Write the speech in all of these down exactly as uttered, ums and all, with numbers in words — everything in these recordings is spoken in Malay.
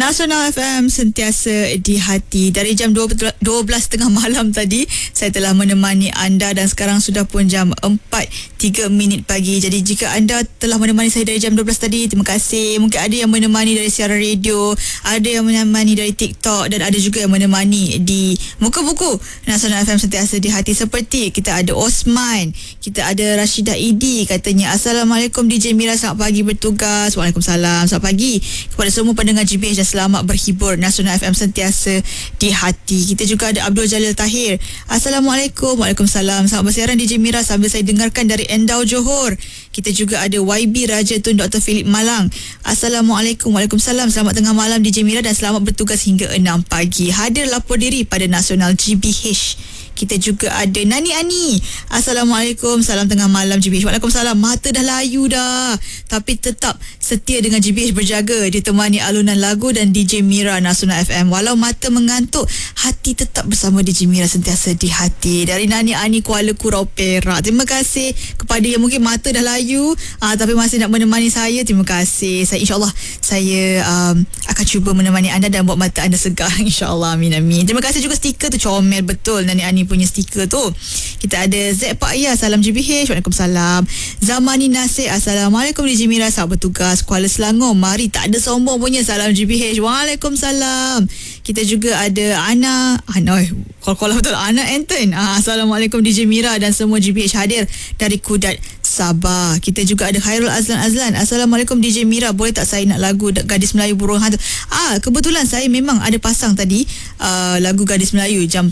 Nasional F M sentiasa di hati. Dari jam dua belas tiga puluh malam tadi saya telah menemani anda dan sekarang sudah pun jam empat tiga minit pagi. Jadi jika anda telah menemani saya dari jam dua belas tadi, terima kasih. Mungkin ada yang menemani dari siaran radio, ada yang menemani dari TikTok dan ada juga yang menemani di muka buku. Nasional F M sentiasa di hati. Seperti kita ada Osman, kita ada Rashidah Idi, katanya Assalamualaikum D J Mira, selamat pagi bertugas. Waalaikumsalam, selamat pagi kepada semua pendengar G B H dan selamat berhibur. Nasional F M sentiasa di hati. Kita juga ada Abdul Jalil Tahir. Assalamualaikum. Waalaikumsalam, selamat bersiaran D J Mira sambil saya dengarkan dari Endau Johor. Kita juga ada Y B Raja Tun Doktor Philip Malang. Assalamualaikum. Waalaikumsalam, selamat tengah malam D J Mira dan selamat bertugas hingga enam pagi. Hadir lapor diri pada Nasional G B H. Kita juga ada Nani Ani. Assalamualaikum, salam tengah malam G B H. Waalaikumsalam, mata dah layu dah tapi tetap setia dengan G B H berjaga, ditemani alunan lagu dan D J Mira Nasional F M. Walau mata mengantuk, hati tetap bersama D J Mira sentiasa di hati. Dari Nani Ani Kuala Kurau Perak. Terima kasih kepada yang mungkin mata dah layu aa, tapi masih nak menemani saya. Terima kasih. Saya insyaAllah saya um, akan cuba menemani anda dan buat mata anda segar, insyaAllah. Amin amin. Terima kasih juga stiker tu comel betul Nani Ani punya stiker tu. Kita ada Z Pak Ya, salam G B H. Waalaikumsalam. Zamani Nasir, Assalamualaikum D J Mira, selamat bertugas. Kuala Selangor, mari tak ada sombong punya, salam G B H. Waalaikumsalam. Kita juga ada Ana Ana Kol-kol betul Ana Anton. Ah, Assalamualaikum D J Mira dan semua G B H hadir dari Kudat, Sabah. Kita juga ada Khairul Azlan Azlan. Assalamualaikum D J Mira, boleh tak saya nak lagu Gadis Melayu Burung Hantu? Ah, kebetulan saya memang ada pasang tadi uh, lagu Gadis Melayu jam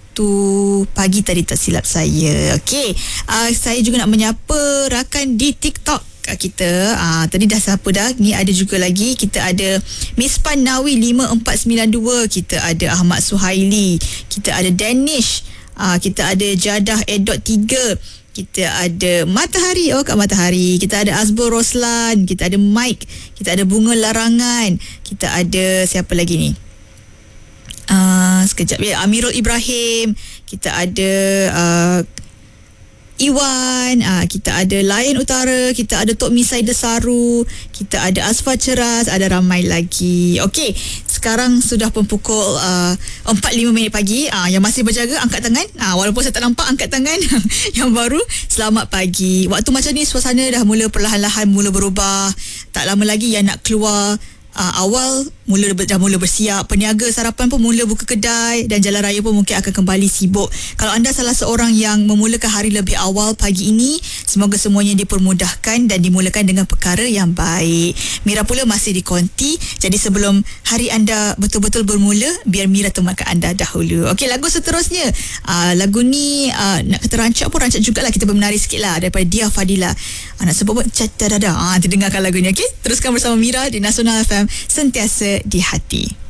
satu pagi tadi, tak silap saya. Okey, uh, saya juga nak menyapa rakan di TikTok kita. Ah, tadi dah siapa dah? Ni ada juga lagi. Kita ada Mispan Nawi lima empat sembilan dua. Kita ada Ahmad Suhaili. Kita ada Danish. Ah, kita ada Jadah Edot tiga. Kita ada Matahari. Oh, Kak Matahari. Kita ada Azbur Roslan. Kita ada Mike. Kita ada Bunga Larangan. Kita ada siapa lagi ni? Uh, sekejap ya. Amirul Ibrahim. Kita ada uh, Iwan, ah, kita ada Lion Utara, kita ada Tok Misai Desaru, kita ada Asfa Ceras, ada ramai lagi. Okey, sekarang sudah pun pukul uh, empat lima minit pagi. Ah, yang masih berjaga angkat tangan. Ah, walaupun saya tak nampak, angkat tangan. Yang baru, selamat pagi. Waktu macam ni suasana dah mula perlahan-lahan mula berubah. Tak lama lagi yang nak keluar Uh, awal mula dah mula bersiap, peniaga sarapan pun mula buka kedai dan jalan raya pun mungkin akan kembali sibuk. Kalau anda salah seorang yang memulakan hari lebih awal pagi ini, semoga semuanya dipermudahkan dan dimulakan dengan perkara yang baik. Mira pula masih di konti, jadi sebelum hari anda betul-betul bermula, biar Mira temankan anda dahulu. Okey, lagu seterusnya, uh, lagu ni uh, nak kata rancak pun rancak jugalah, kita bermenari sikit lah, daripada Dia Fadila. uh, nak sebut pun cacadada. Ah, terdengarkan lagu ni. Okey, teruskan bersama Mira di Nasional F M sentiasa di hati.